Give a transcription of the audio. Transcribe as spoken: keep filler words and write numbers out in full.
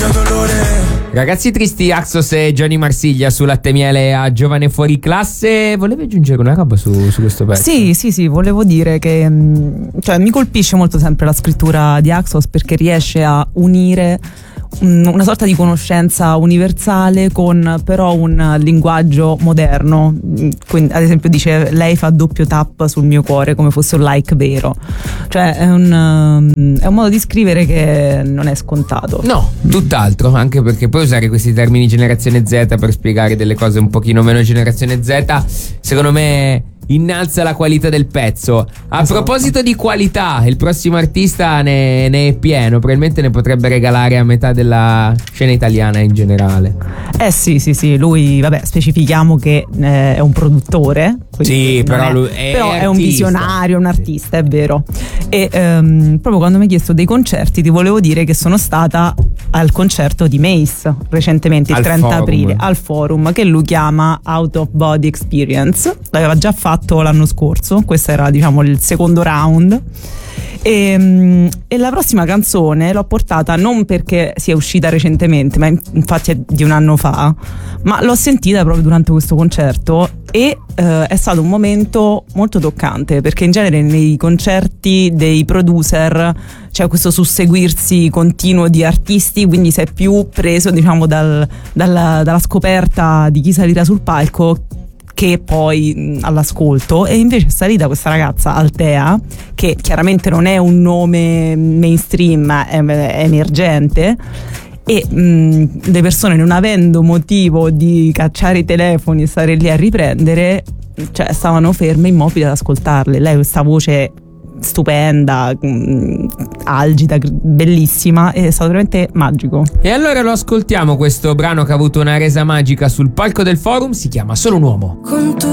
mio dolore. Ragazzi tristi, Axos e Johnny Marsiglia su Latte Miele a Giovane Fuori Classe. Volevi aggiungere una roba su, su questo pezzo? Sì, sì, sì, volevo dire che cioè, mi colpisce molto sempre la scrittura di Axos, perché riesce a unire una sorta di conoscenza universale con però un linguaggio moderno. Quindi, ad esempio, dice: lei fa doppio tap sul mio cuore come fosse un like vero. Cioè è un, è un modo di scrivere che non è scontato. No, tutt'altro, anche perché poi usare questi termini generazione Z per spiegare delle cose un pochino meno generazione Z, secondo me innalza la qualità del pezzo. A esatto. proposito di qualità, il prossimo artista ne, ne è pieno. Probabilmente ne potrebbe regalare a metà della scena italiana in generale. Eh sì, sì, sì. Lui, vabbè, specifichiamo che eh, è un produttore. Sì, però, è, lui è, però è è un visionario, un artista, è vero. E ehm, proprio quando mi hai chiesto dei concerti, ti volevo dire che sono stata al concerto di Mace recentemente, il al trenta forum. aprile, al Forum, che lui chiama Out of Body Experience. L'aveva già fatto l'anno scorso, questo era, diciamo, il secondo round. E, e la prossima canzone l'ho portata non perché sia uscita recentemente, ma infatti è di un anno fa, ma l'ho sentita proprio durante questo concerto e eh, è stato un momento molto toccante, perché in genere nei concerti dei producer c'è questo susseguirsi continuo di artisti, quindi sei più preso, diciamo, dal, dalla, dalla scoperta di chi salirà sul palco che poi mh, all'ascolto. E invece è salita questa ragazza Altea, che chiaramente non è un nome mainstream, è, è emergente, e mh, le persone, non avendo motivo di cacciare i telefoni e stare lì a riprendere, cioè stavano ferme, immobili ad ascoltarle. Lei, questa voce stupenda, mh, algida, bellissima, è stato veramente magico. E allora lo ascoltiamo questo brano che ha avuto una resa magica sul palco del Forum, si chiama Solo un uomo. Con tu